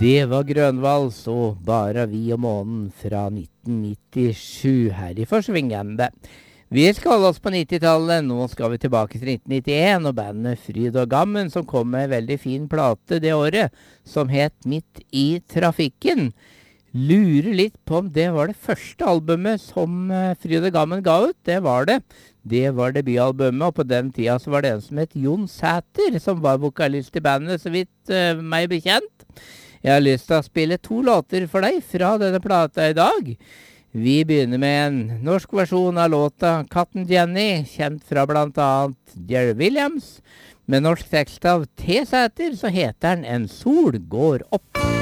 Det var Grønvals og Bara vi og månen fra 1997 her i Forsvingende. Vi skal holde oss på 90-tallet, nå skal vi tilbake til 1991 og bandet Fryd og Gammen som kom med en veldig fin plate det året, som het Midt i trafikken. Lurer litt på om det var det første albumet som Fryd og Gammen ga ut, det var det. Det var debutalbumet, og på den tida så var det en som het Jon Sæter, som var vokalist i bandet, så vidt meg bekjent. Jeg har lyst til å spille 2 låter for deg fra denne plata i dag. Vi begynner med en norsk versjon av låta Katten Jenny, kjent fra blant annet Jerry Williams. Med norsk tekst av T. Sæter så heter den En sol går opp.